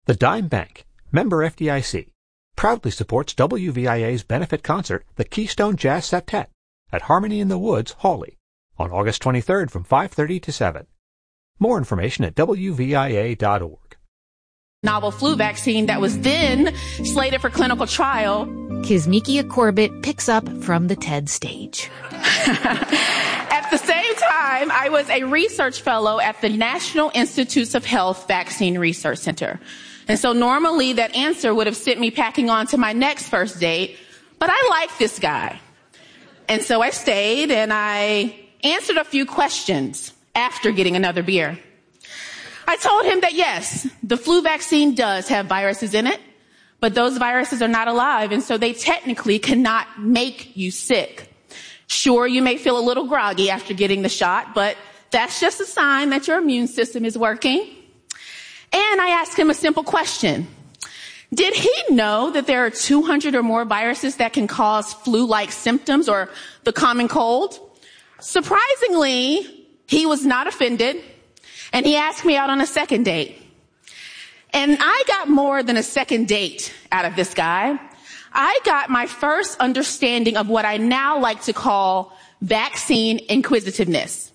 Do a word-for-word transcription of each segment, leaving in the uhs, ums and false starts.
The Dime Bank, member F D I C, proudly supports W V I A's benefit concert, the Keystone Jazz Septet, at Harmony in the Woods, Hawley, on August twenty-third from five thirty to seven. More information at W V I A dot org. Novel flu vaccine that was then slated for clinical trial. Kizzmekia Corbett picks up from the TED stage. At the same time, I was a research fellow at the National Institutes of Health Vaccine Research Center. And so normally that answer would have sent me packing on to my next first date, but I like this guy. And so I stayed and I answered a few questions after getting another beer. I told him that yes, the flu vaccine does have viruses in it, but those viruses are not alive, and so they technically cannot make you sick. Sure, you may feel a little groggy after getting the shot, but that's just a sign that your immune system is working. And I asked him a simple question. Did he know that there are two hundred or more viruses that can cause flu-like symptoms or the common cold? Surprisingly, he was not offended, and he asked me out on a second date. And I got more than a second date out of this guy. I got my first understanding of what I now like to call vaccine inquisitiveness.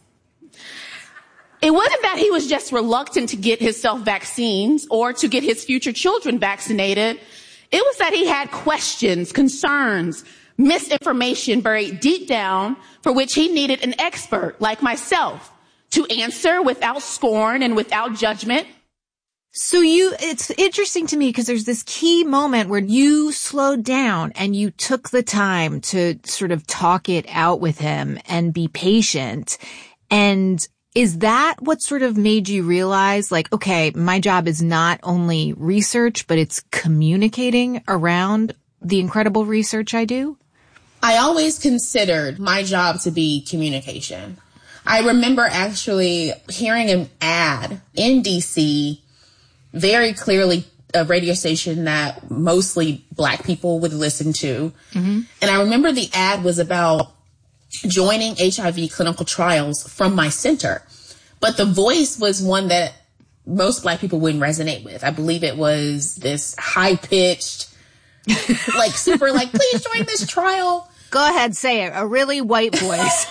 It wasn't that he was just reluctant to get himself vaccines or to get his future children vaccinated. It was that he had questions, concerns, misinformation buried deep down for which he needed an expert like myself to answer without scorn and without judgment. So you, it's interesting to me because there's this key moment where you slowed down and you took the time to sort of talk it out with him and be patient. And is that what sort of made you realize, like, okay, my job is not only research, but it's communicating around the incredible research I do? I always considered my job to be communication. I remember actually hearing an ad in D C, very clearly a radio station that mostly Black people would listen to. Mm-hmm. And I remember the ad was about joining H I V clinical trials from my center. But the voice was one that most Black people wouldn't resonate with. I believe it was this high-pitched, like super like, please join this trial. Go ahead, say it. A really white voice.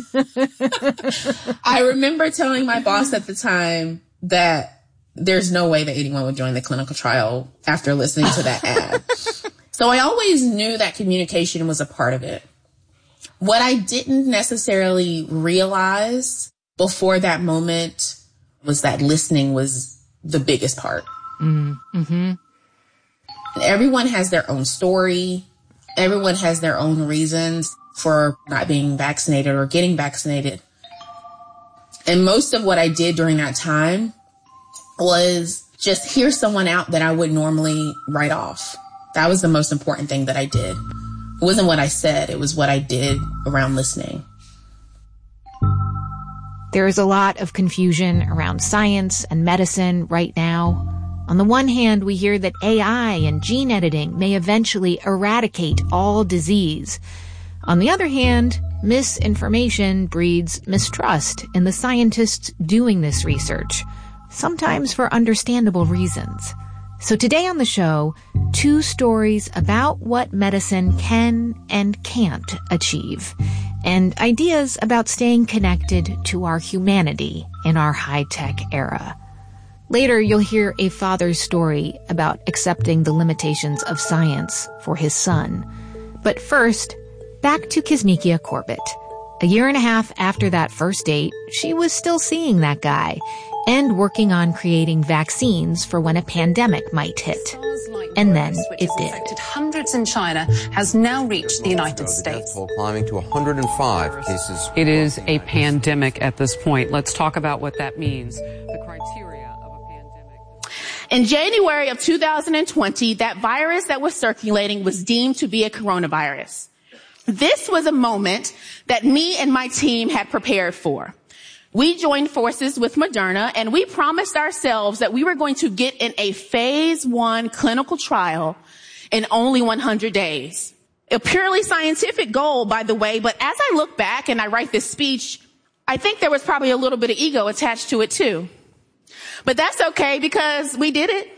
I remember telling my boss at the time that there's no way that anyone would join the clinical trial after listening to that ad. So I always knew that communication was a part of it. What I didn't necessarily realize before that moment was that listening was the biggest part. Mm-hmm. Everyone has their own story. Everyone has their own reasons for not being vaccinated or getting vaccinated. And most of what I did during that time was just hear someone out that I would normally write off. That was the most important thing that I did. It wasn't what I said, it was what I did around listening. There is a lot of confusion around science and medicine right now. On the one hand, we hear that A I and gene editing may eventually eradicate all disease. On the other hand, misinformation breeds mistrust in the scientists doing this research, sometimes for understandable reasons. So today on the show, two stories about what medicine can and can't achieve, and ideas about staying connected to our humanity in our high-tech era. Later, you'll hear a father's story about accepting the limitations of science for his son. But first, back to Kizzmekia Corbett. A year and a half after that first date, she was still seeing that guy and working on creating vaccines for when a pandemic might hit. And then it did. Infected hundreds in China has now reached the United States. The death toll climbing to one hundred five cases. It is a pandemic at this point. Let's talk about what that means. The criteria of a pandemic. In January of two thousand twenty, that virus that was circulating was deemed to be a coronavirus. This was a moment that me and my team had prepared for. We joined forces with Moderna, and we promised ourselves that we were going to get in a phase one clinical trial in only one hundred days. A purely scientific goal, by the way, but as I look back and I write this speech, I think there was probably a little bit of ego attached to it too. But that's okay because we did it.